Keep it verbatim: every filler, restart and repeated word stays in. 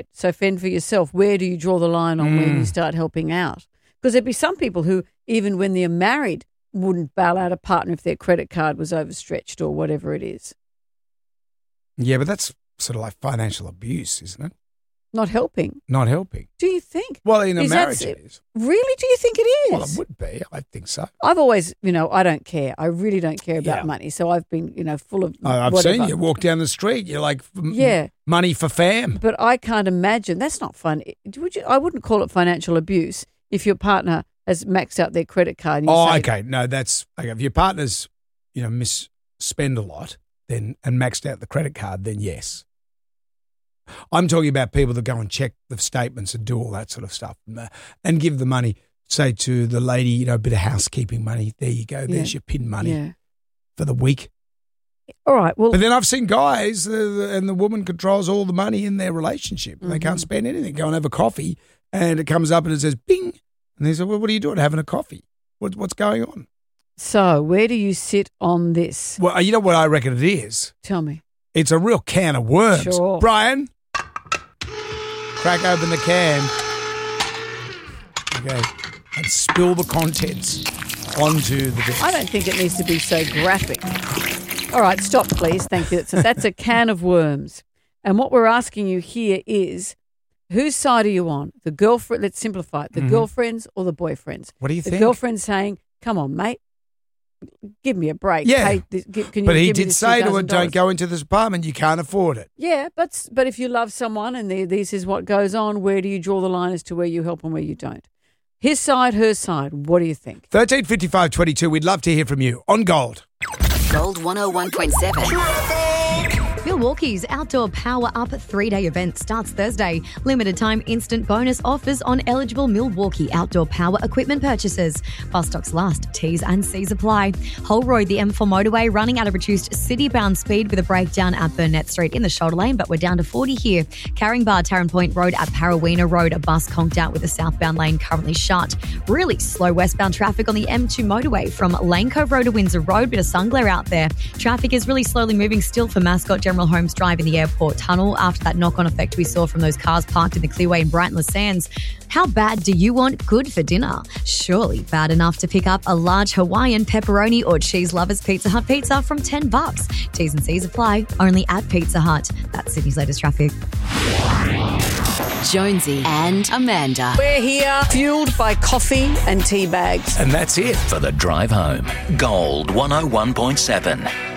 So fend for yourself. Where do you draw the line on mm. when you start helping out? Because there'd be some people who, even when they're married, wouldn't bail out a partner if their credit card was overstretched or whatever it is. Yeah, but that's sort of like financial abuse, isn't it? Not helping. Not helping. Do you think? Well, in a is marriage it is. Really? Do you think it is? Well, it would be. I think so. I've always, you know, I don't care. I really don't care about yeah. money. So I've been, you know, full of oh, I've whatever. seen you walk down the street. You're like, yeah. money for fam. But I can't imagine. That's not fun. Would you? I wouldn't call it financial abuse if your partner has maxed out their credit card. And you oh, say, okay. No, that's okay. If your partner's, you know, misspend a lot, then and maxed out the credit card, then yes. I'm talking about people that go and check the statements and do all that sort of stuff and give the money, say, to the lady, you know, a bit of housekeeping money. There you go. There's yeah. your pin money yeah. for the week. All right. Well, but then I've seen guys uh, and the woman controls all the money in their relationship. Mm-hmm. They can't spend anything. Go and have a coffee and it comes up and it says, bing. And they say, well, what are you doing? Having a coffee. What, what's going on? So where do you sit on this? Well, you know what I reckon it is? Tell me. It's a real can of worms. Sure. Brian, crack open the can. Okay. And spill the contents onto the desk. I don't think it needs to be so graphic. All right, stop, please. Thank you. That's a, that's a can of worms. And what we're asking you here is, whose side are you on? The girlfriend, let's simplify it, the mm-hmm. girlfriends or the boyfriends? What do you the think? The girlfriend's saying, come on, mate. Give me a break. Yeah, hey, this, give, can you but he give did me say to her, don't go into this apartment, you can't afford it. Yeah, but but if you love someone and they, this is what goes on, where do you draw the line as to where you help and where you don't? His side, her side, what do you think? thirteen fifty-five twenty-two, we'd love to hear from you on Gold. Gold one oh one point seven. Milwaukee's Outdoor Power Up three-day event starts Thursday. Limited time instant bonus offers on eligible Milwaukee outdoor power equipment purchases. While stocks last, T's and C's apply. Hull Road, the M four motorway, running at a reduced city-bound speed with a breakdown at Burnett Street in the shoulder lane, but we're down to forty here. Caringbah, Tarrant Point Road at Parawina Road, a bus conked out with the southbound lane currently shut. Really slow westbound traffic on the M two motorway from Lane Cove Road to Windsor Road, bit of sun glare out there. Traffic is really slowly moving still for Mascot General Holmes Drive in the airport tunnel after that knock-on effect we saw from those cars parked in the Clearway in Brighton Sands. How bad do you want good for dinner? Surely bad enough to pick up a large Hawaiian pepperoni or cheese lovers Pizza Hut pizza from ten bucks. T's and C's apply only at Pizza Hut. That's Sydney's latest traffic. Jonesy and Amanda. We're here, fueled by coffee and tea bags. And that's it for the drive home. Gold one oh one point seven.